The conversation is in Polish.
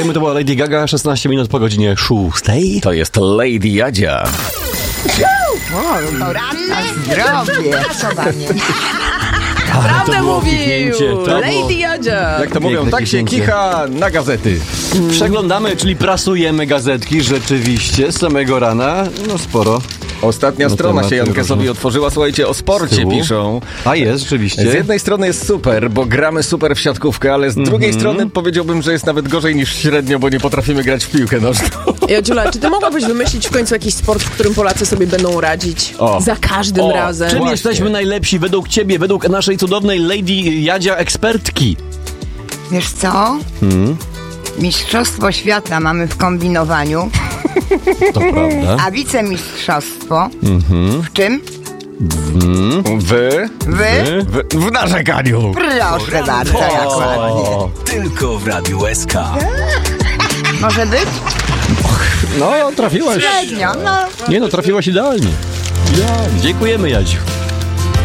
Dziękujemy, to była Lady Gaga, 16 minut po godzinie 6. To jest Lady Jadzia. Zdrowie. Prawdę mówił! To Lady Jadzia! Jak to mówią, Piękne tak się kliknięcie. kicha na gazety. Przeglądamy, czyli prasujemy gazetki rzeczywiście z samego rana. No sporo. Ostatnia No strona tematy się Jankę różne. sobie otworzyła. Słuchajcie, o sporcie tyłu? piszą. A jest, rzeczywiście. Z jednej strony jest super, bo gramy super w siatkówkę, ale z drugiej strony powiedziałbym, że jest nawet gorzej niż średnio, bo nie potrafimy grać w piłkę nożną. Jodziula, czy ty mogłabyś wymyślić w końcu jakiś sport, w którym Polacy sobie będą radzić? O. Za każdym razem. Czym Właśnie. jesteśmy najlepsi według ciebie, według naszej cudownej Lady Jadzia ekspertki? Wiesz co? Mistrzostwo świata mamy w kombinowaniu, To prawda. a wicemistrzostwo w czym? W narzekaniu. Proszę bardzo, jak ładnie. Tylko w Radiu SK. Może być? No, trafiłaś. Średnio, no. Nie no, trafiłaś idealnie. Dziękujemy, Jadziu.